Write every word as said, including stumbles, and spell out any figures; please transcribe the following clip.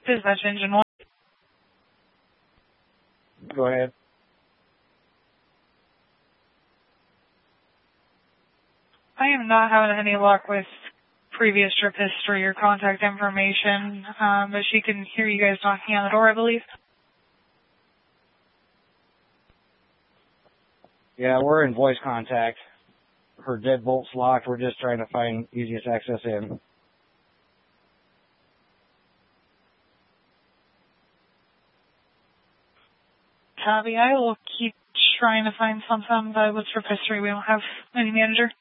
Dispatch Engine one. Go ahead. I am not having any luck with previous trip history or contact information, um, but she can hear you guys knocking on the door, I believe. Yeah, we're in voice contact. Her deadbolt's locked. We're just trying to find easiest access in. Copy. I will keep trying to find something, but with trip history, we don't have any manager.